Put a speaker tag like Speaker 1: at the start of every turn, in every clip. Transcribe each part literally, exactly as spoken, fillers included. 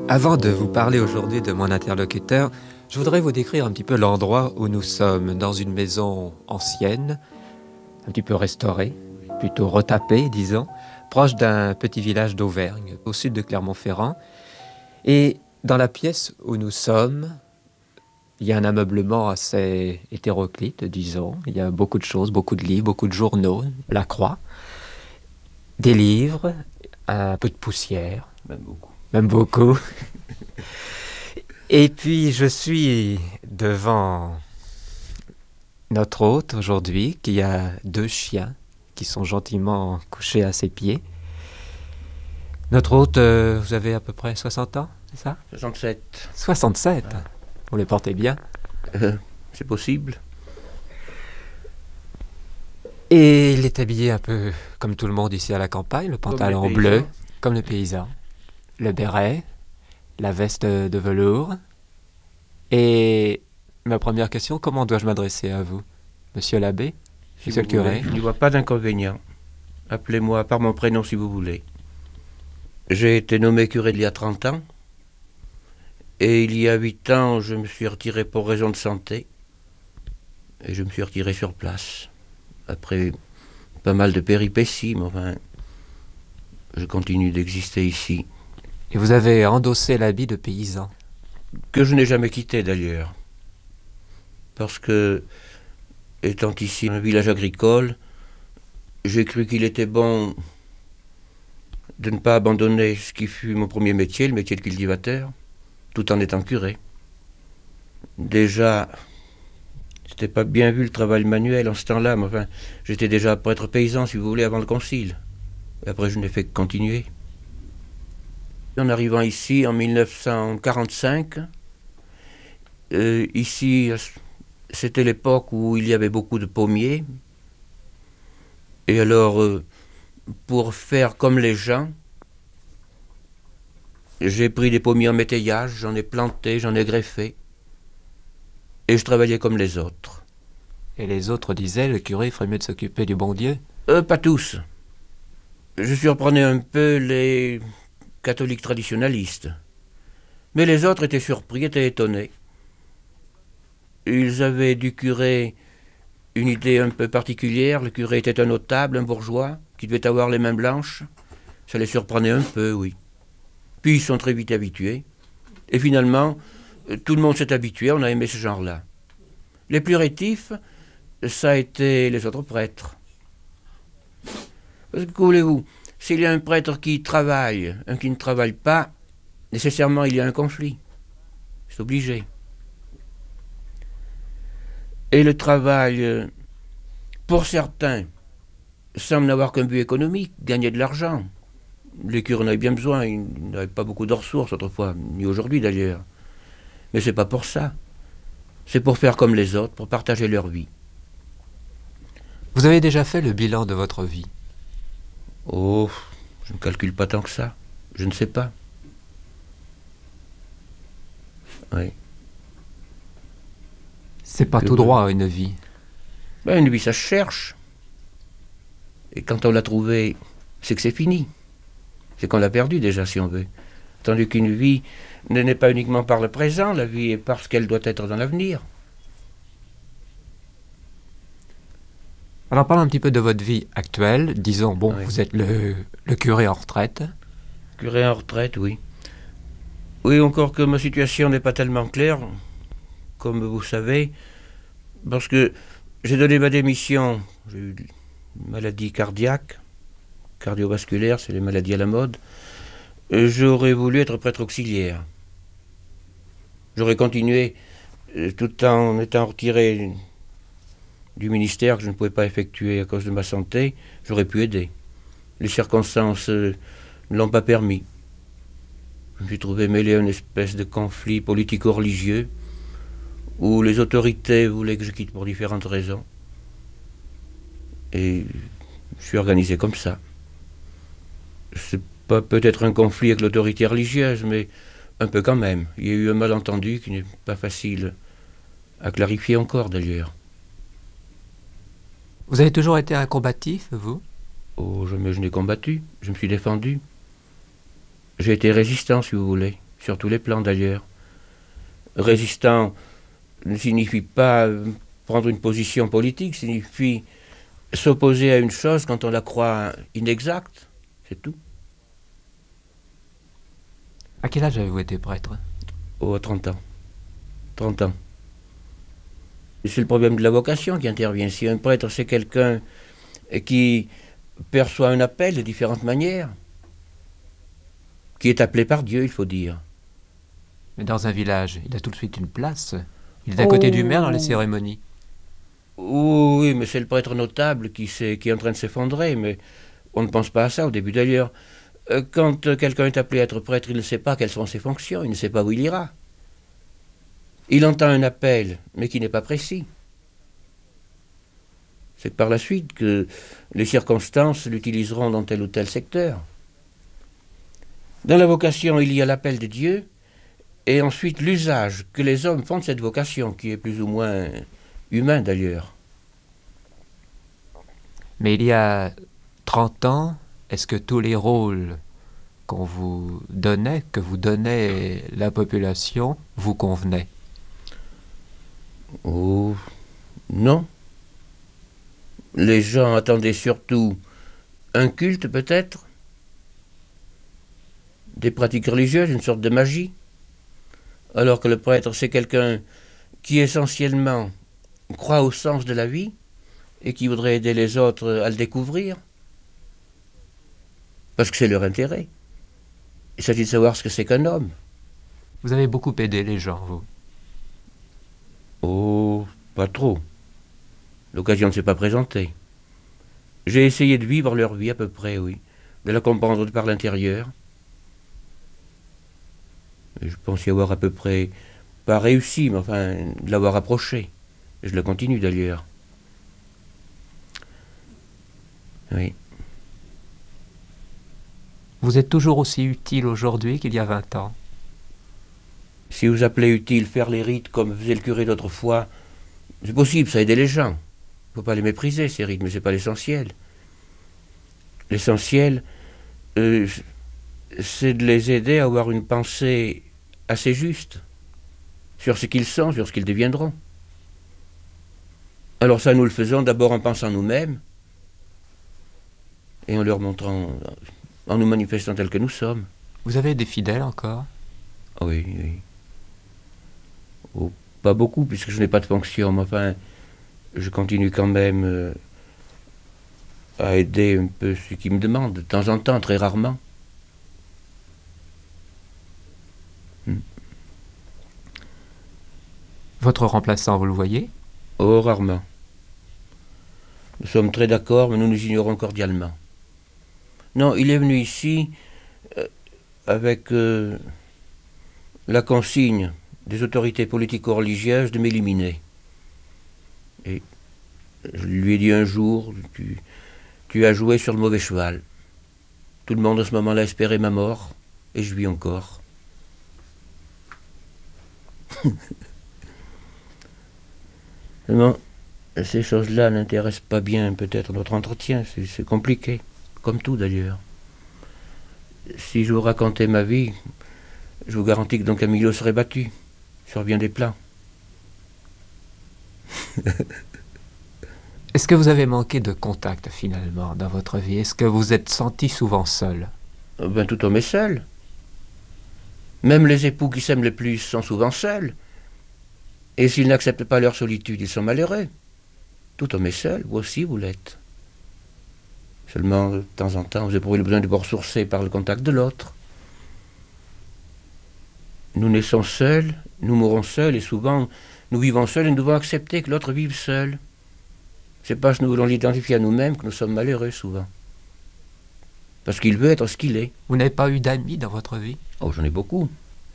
Speaker 1: Avant de vous parler aujourd'hui de mon interlocuteur, je voudrais vous décrire un petit peu l'endroit où nous sommes, dans une maison ancienne, un petit peu restaurée, plutôt retapée, disons, proche d'un petit village d'Auvergne, au sud de Clermont-Ferrand. Et dans la pièce où nous sommes, il y a un ameublement assez hétéroclite, disons. Il y a beaucoup de choses, beaucoup de livres, beaucoup de journaux, la croix, des livres, un peu de poussière.
Speaker 2: Même beaucoup.
Speaker 1: Même beaucoup. Et puis, je suis devant notre hôte aujourd'hui, qui a deux chiens qui sont gentiment couchés à ses pieds. Notre hôte, euh, vous avez à peu près soixante ans, c'est ça?
Speaker 2: soixante-sept.
Speaker 1: soixante-sept. Ah. Vous les portez bien?
Speaker 2: Euh, c'est possible.
Speaker 1: Et il est habillé un peu comme tout le monde ici à la campagne, le pantalon bleu, comme le paysan, le béret, la veste de velours. Et ma première question, comment dois-je m'adresser à vous? Monsieur l'abbé?
Speaker 2: Si
Speaker 1: Monsieur le curé?
Speaker 2: Je n'y vois pas d'inconvénient. Appelez-moi par mon prénom si vous voulez. J'ai été nommé curé il y a trente ans. Et il y a huit ans, je me suis retiré pour raison de santé. Et je me suis retiré sur place. Après pas mal de péripéties, mais enfin, je continue d'exister ici.
Speaker 1: Et vous avez endossé l'habit de paysan?
Speaker 2: Que je n'ai jamais quitté d'ailleurs. Parce que, étant ici un village agricole, j'ai cru qu'il était bon de ne pas abandonner ce qui fut mon premier métier, le métier de cultivateur, tout en étant curé. Déjà, c'était pas bien vu le travail manuel en ce temps-là, mais enfin, j'étais déjà prêtre paysan, si vous voulez, avant le concile. Et après, je n'ai fait que continuer. En arrivant ici en mille neuf cent quarante-cinq, euh, ici, c'était l'époque où il y avait beaucoup de pommiers. Et alors, euh, pour faire comme les gens, j'ai pris des pommiers en métayage, j'en ai planté, j'en ai greffé. Et je travaillais comme les autres.
Speaker 1: Et les autres disaient, le curé ferait mieux de s'occuper du bon Dieu?
Speaker 2: Euh, pas tous. Je surprenais un peu les catholiques traditionnalistes. Mais les autres étaient surpris, étaient étonnés. Ils avaient du curé une idée un peu particulière. Le curé était un notable, un bourgeois, qui devait avoir les mains blanches. Ça les surprenait un peu, oui. Puis ils sont très vite habitués. Et finalement, tout le monde s'est habitué, on a aimé ce genre-là. Les plus rétifs, ça a été les autres prêtres. Parce que, que voulez-vous, s'il y a un prêtre qui travaille, un qui ne travaille pas, nécessairement il y a un conflit. C'est obligé. Et le travail, pour certains, semble n'avoir qu'un but économique, gagner de l'argent. Les curés en avaient bien besoin, ils n'avaient pas beaucoup de ressources autrefois, ni aujourd'hui d'ailleurs. Mais c'est pas pour ça. C'est pour faire comme les autres, pour partager leur vie.
Speaker 1: Vous avez déjà fait le bilan de votre vie?
Speaker 2: Oh, je ne calcule pas tant que ça. Je ne sais pas. Oui.
Speaker 1: C'est pas que tout droit, une vie.
Speaker 2: Ben, une vie, ça se cherche. Et quand on l'a trouvée, c'est que c'est fini. C'est qu'on l'a perdue déjà, si on veut. Tandis qu'une vie ne n'est pas uniquement par le présent, la vie est parce qu'elle doit être dans l'avenir.
Speaker 1: Alors parlons un petit peu de votre vie actuelle. Disons, bon, oui. Vous êtes le, le curé en retraite.
Speaker 2: Curé en retraite, oui. Oui, encore que ma situation n'est pas tellement claire, comme vous savez, parce que j'ai donné ma démission, j'ai eu une maladie cardiaque, cardiovasculaire, c'est les maladies à la mode. J'aurais voulu être prêtre auxiliaire. J'aurais continué tout en étant retiré du ministère que je ne pouvais pas effectuer à cause de ma santé. J'aurais pu aider. Les circonstances ne l'ont pas permis. Je me suis trouvé mêlé à une espèce de conflit politico-religieux où les autorités voulaient que je quitte pour différentes raisons. Et je suis organisé comme ça. C'est pas peut-être un conflit avec l'autorité religieuse, mais un peu quand même. Il y a eu un malentendu qui n'est pas facile à clarifier encore d'ailleurs.
Speaker 1: Vous avez toujours été un combatif, vous?
Speaker 2: Oh, jamais je n'ai combattu, je me suis défendu. J'ai été résistant, si vous voulez. sur tous les plans d'ailleurs. Résistant ne signifie pas prendre une position politique, signifie s'opposer à une chose quand on la croit inexacte, c'est tout.
Speaker 1: À quel âge avez-vous été prêtre?
Speaker 2: Oh, à trente ans. trente ans. C'est le problème de la vocation qui intervient. Si un prêtre, c'est quelqu'un qui perçoit un appel de différentes manières, qui est appelé par Dieu, il faut dire.
Speaker 1: Mais dans un village, il a tout de suite une place. Il est à côté oh. du maire dans les cérémonies.
Speaker 2: Oui, mais c'est le prêtre notable qui, qui est en train de s'effondrer, mais on ne pense pas à ça au début. D'ailleurs, quand quelqu'un est appelé à être prêtre, il ne sait pas quelles sont ses fonctions, il ne sait pas où il ira. Il entend un appel, mais qui n'est pas précis. C'est par la suite que les circonstances l'utiliseront dans tel ou tel secteur. Dans la vocation, il y a l'appel de Dieu, et ensuite l'usage que les hommes font de cette vocation, qui est plus ou moins humain d'ailleurs.
Speaker 1: Mais il y a trente ans, est-ce que tous les rôles qu'on vous donnait, que vous donnait la population, vous convenaient?
Speaker 2: Oh, non. Les gens attendaient surtout un culte peut-être, des pratiques religieuses, une sorte de magie, alors que le prêtre c'est quelqu'un qui essentiellement croit au sens de la vie et qui voudrait aider les autres à le découvrir, parce que c'est leur intérêt. Il s'agit de savoir ce que c'est qu'un homme.
Speaker 1: Vous avez beaucoup aidé les gens, vous?
Speaker 2: Oh, pas trop. L'occasion ne s'est pas présentée. J'ai essayé de vivre leur vie à peu près, oui, de la comprendre par l'intérieur. Je pense y avoir à peu près, pas réussi, mais enfin, de l'avoir approché. Je le continue d'ailleurs. Oui.
Speaker 1: Vous êtes toujours aussi utile aujourd'hui qu'il y a vingt ans?
Speaker 2: Si vous appelez utile faire les rites comme faisait le curé d'autrefois, c'est possible, ça aide les gens. Il ne faut pas les mépriser, ces rites, mais ce n'est pas l'essentiel. L'essentiel, euh, c'est de les aider à avoir une pensée assez juste sur ce qu'ils sont, sur ce qu'ils deviendront. Alors ça, nous le faisons d'abord en pensant nous-mêmes et en leur montrant, en nous manifestant tels que nous sommes.
Speaker 1: Vous avez des fidèles encore?
Speaker 2: Oui, oui. Oh, pas beaucoup, puisque je n'ai pas de fonction, mais enfin, je continue quand même euh, à aider un peu ceux qui me demandent, de temps en temps, très rarement. Hmm.
Speaker 1: Votre remplaçant, vous le voyez?
Speaker 2: Oh, rarement. Nous sommes très d'accord, mais nous nous ignorons cordialement. Non, il est venu ici euh, avec euh, la consigne des autorités politico-religieuses de m'éliminer. Et je lui ai dit un jour, tu, tu as joué sur le mauvais cheval. Tout le monde à ce moment-là espérait ma mort, et je vis encore. Seulement, ces choses-là n'intéressent pas bien peut-être notre entretien, c'est, c'est compliqué, comme tout d'ailleurs. Si je vous racontais ma vie, je vous garantis que Don Camillo serait battu, sur bien des plans.
Speaker 1: Est-ce que vous avez manqué de contact finalement dans votre vie? Est-ce que vous êtes senti souvent seul?
Speaker 2: Ben, tout homme est seul. Même les époux qui s'aiment le plus sont souvent seuls. Et s'ils n'acceptent pas leur solitude, ils sont malheureux. Tout homme est seul, vous aussi vous l'êtes. Seulement, de temps en temps, vous éprouvez le besoin de vous ressourcer par le contact de l'autre. Nous naissons seuls, nous mourons seuls, et souvent, nous vivons seuls et nous devons accepter que l'autre vive seul. C'est parce que nous voulons l'identifier à nous-mêmes que nous sommes malheureux souvent. Parce qu'il veut être ce qu'il est.
Speaker 1: Vous n'avez pas eu d'amis dans votre vie?
Speaker 2: Oh, j'en ai beaucoup.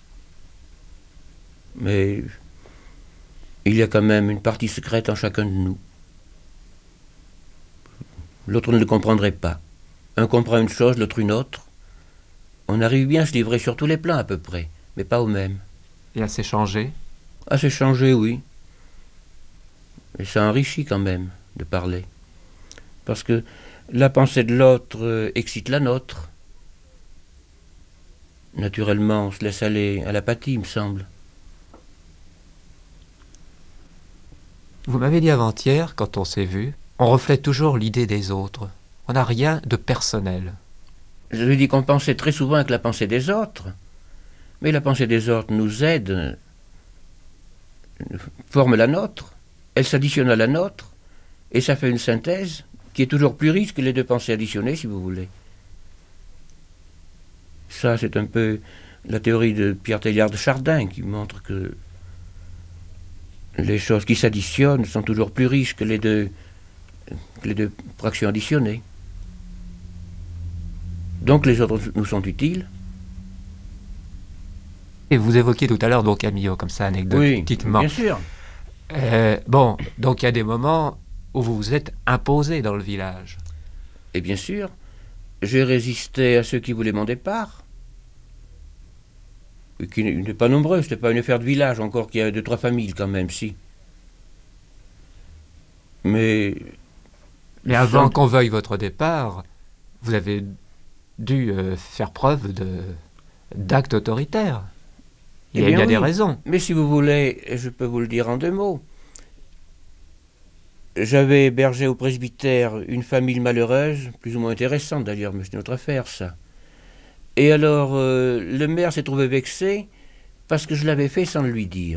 Speaker 2: Mais il y a quand même une partie secrète en chacun de nous. L'autre ne le comprendrait pas. Un comprend une chose, l'autre une autre. On arrive bien à se livrer sur tous les plans à peu près, mais pas au même.
Speaker 1: Et à s'échanger?
Speaker 2: À s'échanger, oui. Et ça enrichit quand même de parler. Parce que la pensée de l'autre euh, excite la nôtre. naturellement, on se laisse aller à l'apathie, il me semble.
Speaker 1: Vous m'avez dit avant-hier, quand on s'est vu, on reflète toujours l'idée des autres. On n'a rien de personnel.
Speaker 2: Je lui dis qu'on pensait très souvent avec la pensée des autres. Mais la pensée des autres nous aide, forme la nôtre, elle s'additionne à la nôtre, et ça fait une synthèse qui est toujours plus riche que les deux pensées additionnées, si vous voulez. Ça, c'est un peu la théorie de Pierre Teilhard de Chardin qui montre que les choses qui s'additionnent sont toujours plus riches que les deux, que les deux fractions additionnées. Donc les autres nous sont utiles.
Speaker 1: Et vous évoquiez tout à l'heure donc Camillo, comme ça, anecdotiquement.
Speaker 2: Oui, bien sûr.
Speaker 1: Euh, bon, donc il y a des moments où vous vous êtes imposé dans le village.
Speaker 2: Et bien sûr, j'ai résisté à ceux qui voulaient mon départ. Et qui n'étaient pas nombreux, c'était pas une affaire de village, encore qu'il y a deux, trois familles quand même, si. Mais...
Speaker 1: Mais avant sans... qu'on veuille votre départ, vous avez dû euh, faire preuve de, d'actes autoritaires. Il y a,
Speaker 2: eh bien,
Speaker 1: il y a
Speaker 2: oui.
Speaker 1: des raisons.
Speaker 2: Mais si vous voulez, je peux vous le dire en deux mots. J'avais hébergé au presbytère une famille malheureuse, plus ou moins intéressante d'ailleurs, mais c'est une autre affaire, ça. Et alors, euh, le maire s'est trouvé vexé parce que je l'avais fait sans le lui dire.